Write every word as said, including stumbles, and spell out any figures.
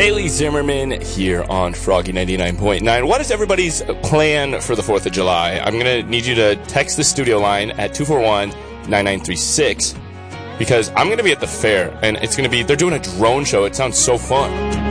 Bailey Zimmerman here on Froggy ninety-nine point nine. What is everybody's plan for the fourth of July? I'm going to need you to text the studio line at two four one, nine nine three six because I'm going to be at the fair, and it's going to be, they're doing a drone show. It sounds so fun.